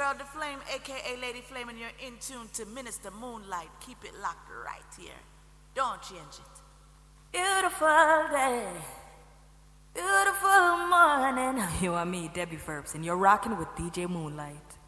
girl, The Flame, a.k.a. Lady Flame, and you're in tune to Minister Moonlight. Keep it locked right here. Don't change it. Beautiful day. Beautiful morning. You and me, Debbie Ferbs, and you're rocking with DJ Moonlight.